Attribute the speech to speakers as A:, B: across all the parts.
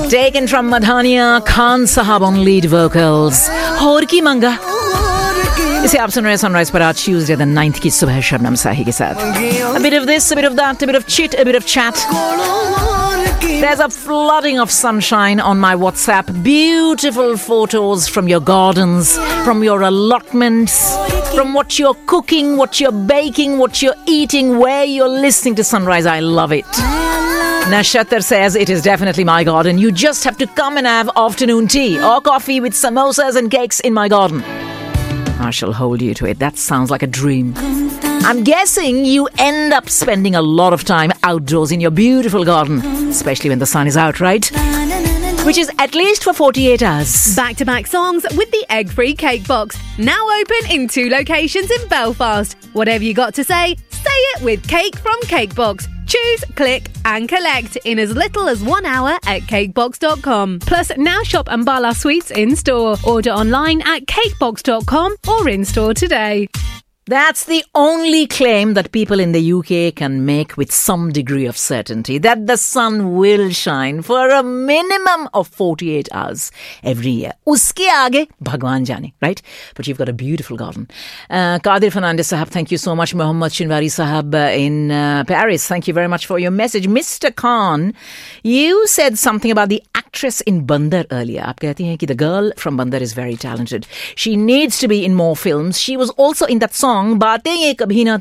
A: Taken from Madhania Khan Sahab on lead vocals. और की मंगा इसे आप सुन रहे हैं सनराइज पर आज ट्यूसडे द 9th की सुबह शबनम साही के साथ. A bit of this, a bit of that, a bit of chit, a bit of chat. There's a flooding of sunshine on my WhatsApp. Beautiful photos from your gardens, from your allotments, from what you're cooking, what you're baking, what you're eating, where you're listening to Sunrise. I love it. Nashatar says it is definitely my garden. You just have to come and have afternoon tea or coffee with samosas and cakes in my garden. I shall hold you to it. That sounds like a dream. I'm guessing you end up spending a lot of time outdoors in your beautiful garden, especially when the sun is out, right? Which is at least for 48 hours.
B: Back-to-back songs with the egg-free cake box. Now open in 2 locations in Belfast. Whatever you got to say it with Cake from Cakebox. Choose, click and collect in as little as 1 hour at cakebox.com. Plus, now shop Ambala Sweets in-store. Order online at cakebox.com or in-store today.
A: That's the only claim that people in the UK can make with some degree of certainty, that the sun will shine for a minimum of 48 hours every year. Uske aage, Bhagwan jane, right? But you've got a beautiful garden. Qadir Fernandez Sahab, thank you so much. Mohammad Shinwari Sahab in Paris, thank you very much for your message. Mr. Khan, you said something about the actress in Bandar earlier. Aap kehti hain ki the girl from Bandar is very talented. She needs to be in more films. She was also in that song बातें ये कभी ना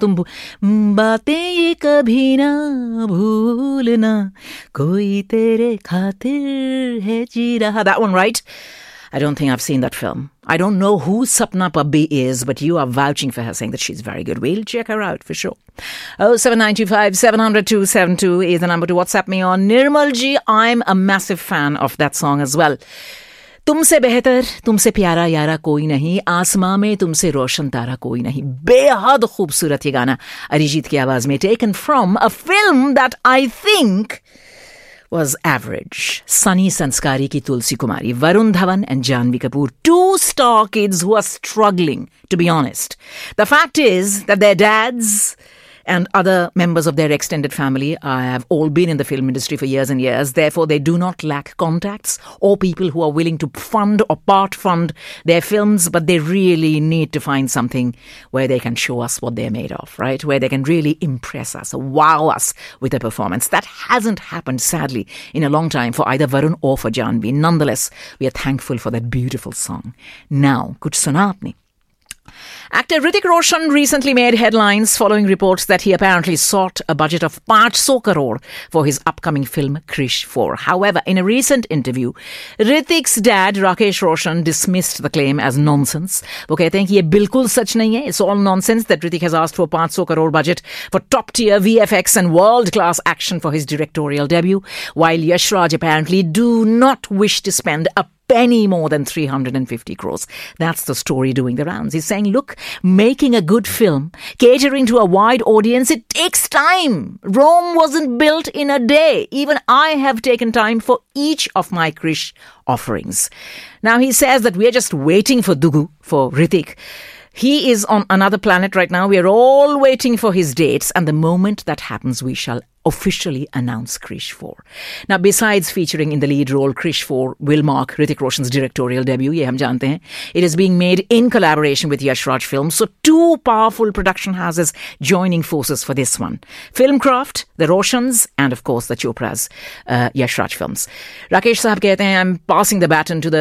A: भूलना कोई तेरे खातिर है जी रहा. That one, right? I don't think I've seen that film. I don't know who Sapna Pabbi is, but you are vouching for her, saying that she's very good. We'll check her out for sure. 07925 700 272 is the number to WhatsApp me on. Nirmal ji, I'm a massive fan of that song as well. तुमसे बेहतर तुमसे प्यारा यारा कोई नहीं, आसमां में तुमसे रोशन तारा कोई नहीं. बेहद खूबसूरत ये गाना अरिजीत की आवाज में. Taken from a film that I think was average. Sunny Sanskari ki Tulsi Kumari, Varun Dhawan and Janhvi Kapoor. 2 star kids who are struggling, to be honest. The fact is that their dads and other members of their extended family have all been in the film industry for years and years. Therefore, they do not lack contacts or people who are willing to fund or part fund their films, but they really need to find something where they can show us what they're made of, right? Where they can really impress us, wow us with a performance. That hasn't happened, sadly, in a long time for either Varun or for Janhvi. Nonetheless, we are thankful for that beautiful song. Now, kuch suna aapne? Actor Hrithik Roshan recently made headlines following reports that he apparently sought a budget of 500 crore for his upcoming film Krish 4. However, in a recent interview, Hrithik's dad Rakesh Roshan dismissed the claim as nonsense. वो कहते हैं कि ये बिल्कुल सच नहीं है. It's all nonsense that Hrithik has asked for 500 crore budget for top-tier VFX and world-class action for his directorial debut, while Yash Raj apparently do not wish to spend a penny more than 350 crores. That's the story doing the rounds. He's saying, look, making a good film, catering to a wide audience, it takes time. Rome wasn't built in a day. Even I have taken time for each of my Krish offerings. Now, he says that we are just waiting for Dugu, for Hrithik. He is on another planet right now. We are all waiting for his dates. And the moment that happens, we shall officially announce Krish 4. Now, besides featuring in the lead role, Krish 4 will mark Hrithik Roshan's directorial debut. Ye hum jante hain. It is being made in collaboration with Yash Raj Films. So 2 powerful production houses joining forces for this one. Filmcraft, the Roshans, and of course the Chopras, Yash Raj Films. Rakesh Sahab kehte hain, I'm passing the baton to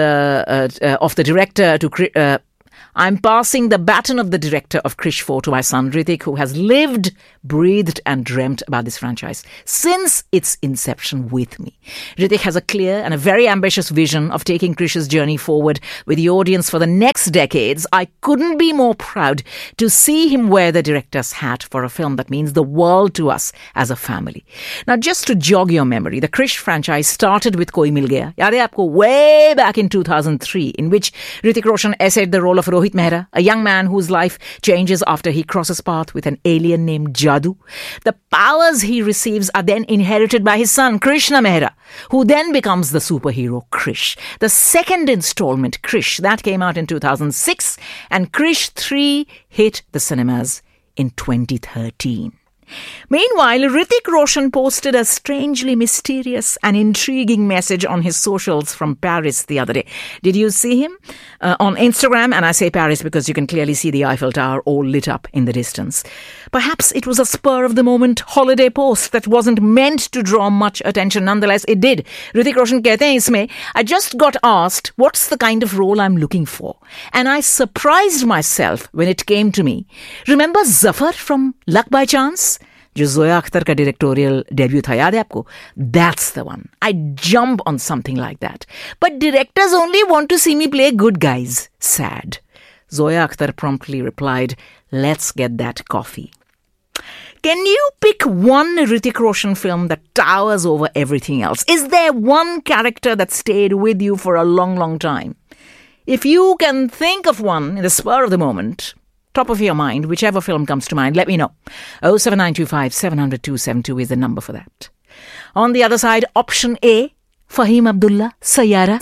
A: of the director to I'm passing the baton of the director of Krish 4 to my son Hrithik, who has lived, breathed and dreamt about this franchise since its inception with me. Hrithik has a clear and a very ambitious vision of taking Krish's journey forward with the audience for the next decades. I couldn't be more proud to see him wear the director's hat for a film that means the world to us as a family. Now, just to jog your memory, the Krish franchise started with Koi Mil Gaya. Yaad hai aapko? Way back in 2003, in which Hrithik Roshan essayed the role of Rohit Mehra, a young man whose life changes after he crosses path with an alien named Jadoo. The powers he receives are then inherited by his son, Krishna Mehra, who then becomes the superhero Krish. The second installment, Krish, that came out in 2006, and Krish 3 hit the cinemas in 2013. Meanwhile, Hrithik Roshan posted a strangely mysterious and intriguing message on his socials from Paris the other day. Did you see him? On Instagram, and I say Paris because you can clearly see the Eiffel Tower all lit up in the distance. Perhaps it was a spur-of-the-moment holiday post that wasn't meant to draw much attention. Nonetheless, it did. Hrithik Roshan कहते हैं इसमें, I just got asked what's the kind of role I'm looking for. And I surprised myself when it came to me. Remember Zafar from Luck by Chance? जो जोया अख्तर का directorial debut था, याद है आपको? That's the one. I jump on something like that. But directors only want to see me play good guys. Sad. Zoya Akhtar promptly replied, let's get that coffee. Can you pick one Hrithik Roshan film that towers over everything else? Is there one character that stayed with you for a long, long time? If you can think of one in the spur of the moment, top of your mind, whichever film comes to mind, let me know. 07925 700 272 is the number for that. On the other side, option A, Fahim Abdullah, Sayyara.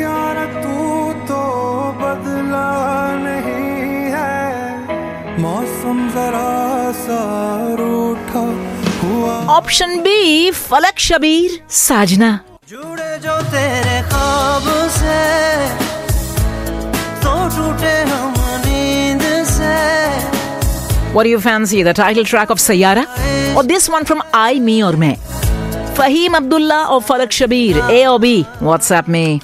A: Option B, Falak Shabir, Sajna. What do you fancy, the title track of Sayyara? Or this one from I, Me or Me? Fahim Abdullah or Falak Shabir? A or B? WhatsApp me.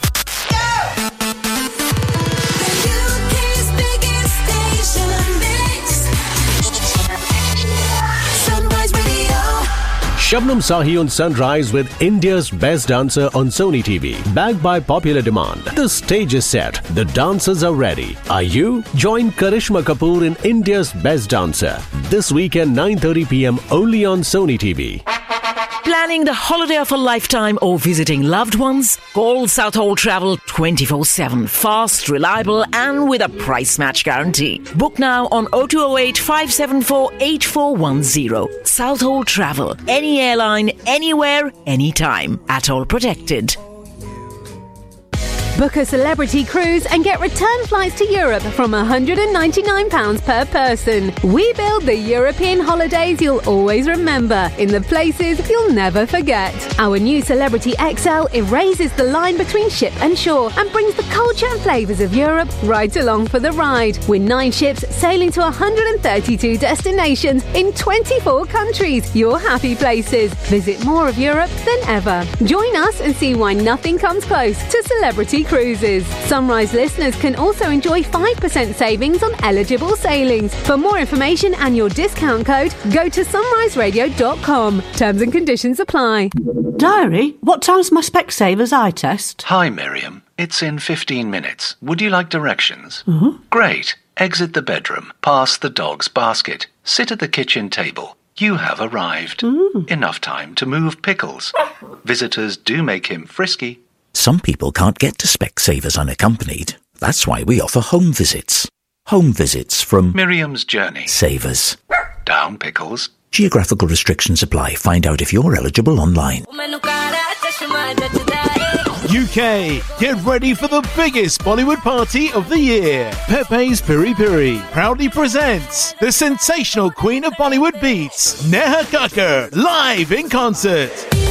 C: Shabnam Sahi on Sunrise with India's Best Dancer on Sony TV. Backed by popular demand. The stage is set. The dancers are ready. Are you? Join Karishma Kapoor in India's Best Dancer. This weekend 9:30 p.m. only on Sony TV.
A: Planning the holiday of a lifetime or visiting loved ones? Call Southall Travel 24/7. Fast, reliable and with a price match guarantee. Book now on 0208 574 8410. Southall Travel. Any airline, anywhere, anytime. Atoll protected.
B: Book a celebrity cruise and get return flights to Europe from £199 per person. We build the European holidays you'll always remember in the places you'll never forget. Our new Celebrity XL erases the line between ship and shore and brings the culture and flavours of Europe right along for the ride. With 9 ships sailing to 132 destinations in 24 countries. Your happy places. Visit more of Europe than ever. Join us and see why nothing comes close to Celebrity Cruises. Sunrise listeners can also enjoy 5% savings on eligible sailings. For more information and your discount code, go to sunriseradio.com. Terms and conditions apply.
D: Diary, what time's my Specsavers eye test?
E: Hi, Miriam. It's in 15 minutes. Would you like directions?
D: Mm-hmm.
E: Great. Exit the bedroom, past the dog's basket, sit at the kitchen table. You have arrived. Enough time to move Pickles. Visitors do make him frisky.
F: Some people can't get to Specsavers unaccompanied. That's why we offer home visits. Home visits from
E: Miriam's Journey.
F: Savers.
E: Down, Pickles.
F: Geographical restrictions apply. Find out if you're eligible online.
G: UK, get ready for the biggest Bollywood party of the year. Pepe's Piri Piri proudly presents the sensational queen of Bollywood beats, Neha Kakkar, live in concert.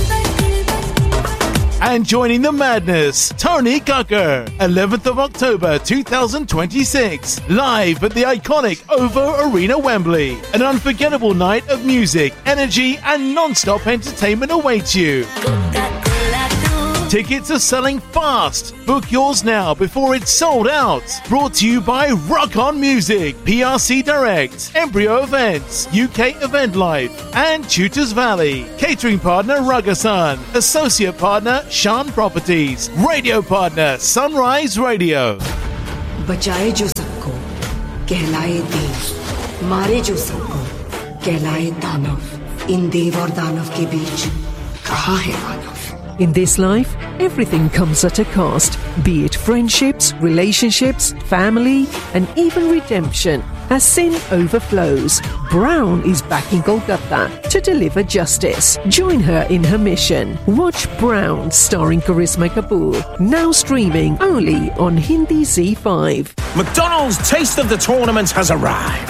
G: And joining the madness, Tony Kakkar, 11th of October 2026, live at the iconic OVO Arena, Wembley. An unforgettable night of music, energy and non-stop entertainment awaits you. Tickets are selling fast. Book yours now before it's sold out. Brought to you by Rock On Music, PRC Direct, Embryo Events, UK Event Life, and Tutors Valley. Catering partner Ragasan. Associate partner Shan Properties. Radio partner Sunrise Radio.
H: बचाए जो सबको कहलाए देव, मारे जो सबको कहलाए दानव. इन देव और दानव के बीच कहाँ है मानव?
I: In this life, everything comes at a cost, be it friendships, relationships, family, and even redemption. As sin overflows, Brown is back in Kolkata to deliver justice. Join her in her mission. Watch Brown, starring Karisma Kapoor, now streaming only on Hindi Z5.
J: McDonald's Taste of the Tournament has arrived.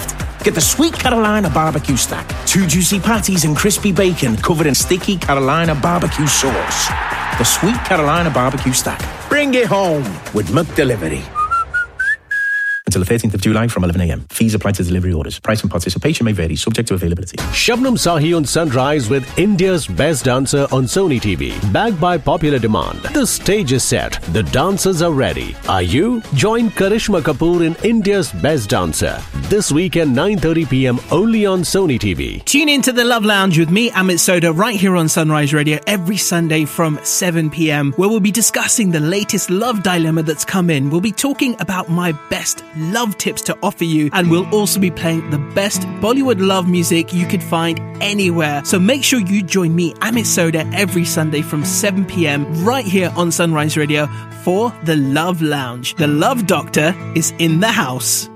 F: Get the Sweet Carolina barbecue stack. 2 juicy patties and crispy bacon covered in sticky Carolina barbecue sauce. The Sweet Carolina barbecue stack. Bring it home with McDelivery. Until the 13th of July from 11 a.m. Fees apply to delivery orders. Price and participation may vary, subject to availability.
C: Shabnam Sahi on Sunrise with India's Best Dancer on Sony TV. Backed by popular demand. The stage is set. The dancers are ready. Are you? Join Karishma Kapoor in India's Best Dancer. This weekend 9:30 p.m. only on Sony TV.
J: Tune in to The Love Lounge with me, Amit Sodha, right here on Sunrise Radio every Sunday from 7 p.m, where we'll be discussing the latest love dilemma that's come in. We'll be talking about my best love tips to offer you, and we'll also be playing the best Bollywood love music you could find anywhere. So make sure you join me, Amit Sodha, every Sunday from 7 p.m. right here on Sunrise Radio for The Love Lounge. The Love Doctor is in the house.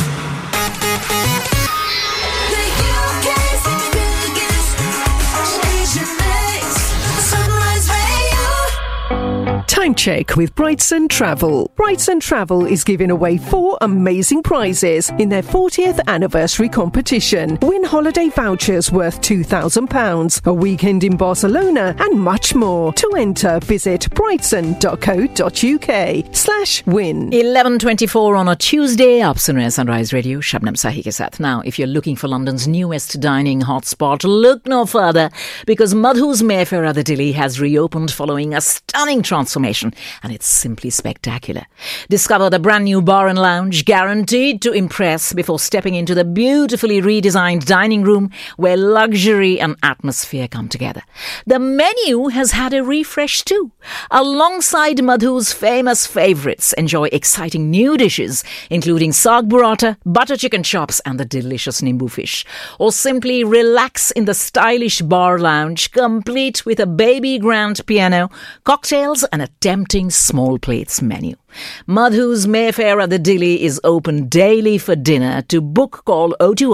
I: Time check with Brightson Travel. Brightson Travel is giving away 4 amazing prizes in their 40th anniversary competition. Win holiday vouchers worth £2,000, a weekend in Barcelona, and much more. To enter, visit brightson.co.uk/win.
A: 11:24 on a Tuesday. Aap sun rahe hain Sunrise Radio, Shabnam Sahi ke sath. Now, if you're looking for London's newest dining hotspot, look no further, because Madhu's Mayfair at the Dilly has reopened following a stunning transformation, and it's simply spectacular. Discover the brand new bar and lounge, guaranteed to impress, before stepping into the beautifully redesigned dining room where luxury and atmosphere come together. The menu has had a refresh too. Alongside Madhu's famous favourites, enjoy exciting new dishes including saag burrata, butter chicken chops and the delicious nimbu fish. Or simply relax in the stylish bar lounge, complete with a baby grand piano, cocktails and a tempting small plates menu. Madhu's Mayfair at the Dilly is open daily for dinner. To book, call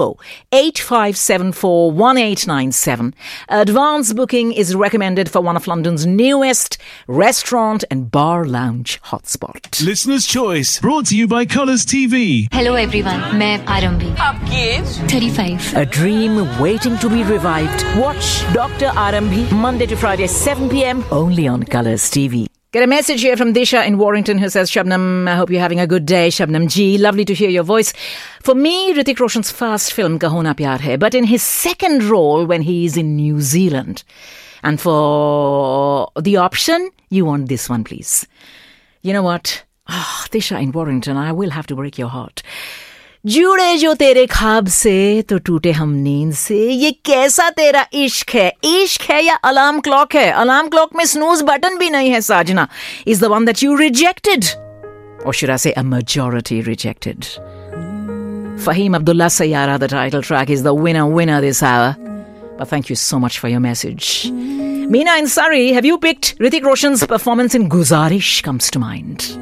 A: 020-8574-1897. Advance booking is recommended for one of London's newest restaurant and bar lounge hotspot.
G: Listener's Choice, brought to you by Colours TV.
K: Hello everyone, मैं आरंभी. आपकी as 35.
A: A dream waiting to be revived. Watch Dr. Arambhi Monday to Friday 7 p.m. only on Colours TV. Get a message here from Disha in Warrington who says, Shabnam, I hope you're having a good day. Shabnam Ji, lovely to hear your voice. For me, Hrithik Roshan's first film, Kahona Pyar Hai, but in his second role when he is in New Zealand. And for the option, you want this one, please. You know what? Disha in Warrington, I will have to break your heart. जुड़े जो तेरे ख्वाब से तो टूटे हम नींद से, ये कैसा तेरा इश्क है या अलार्म क्लॉक है? अलार्म क्लॉक में स्नूज बटन भी नहीं है साजना. Is the one that you rejected, or should I say a majority rejected? Fahim Abdullah Sayyara, the title track, is the winner this hour. But thank you so much for your message. Meena in Surrey, have you picked Hrithik Roshan's performance in Guzarish comes to mind.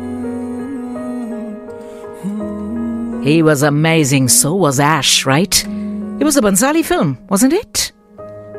A: He was amazing, so was Ash, right? It was a Bhansali film, wasn't it?